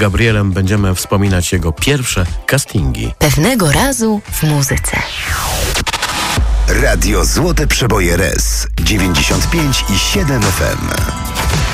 Gabrielem będziemy wspominać jego pierwsze castingi. Pewnego razu w muzyce. Radio Złote Przeboje RS 95,7 FM.